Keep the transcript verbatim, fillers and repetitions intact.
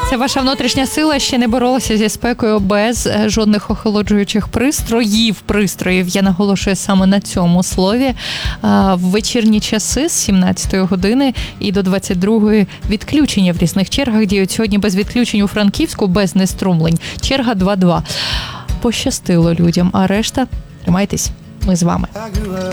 Це ваша внутрішня сила ще не боролася зі спекою без жодних охолоджуючих пристроїв. Пристроїв, я наголошую саме на цьому слові. В вечірні часи з сімнадцятої години і до двадцять другої відключення в різних чергах діють сьогодні без відключень у Франківську, без неструмлень. Черга два два. Пощастило людям, а решта тримайтесь, ми з вами.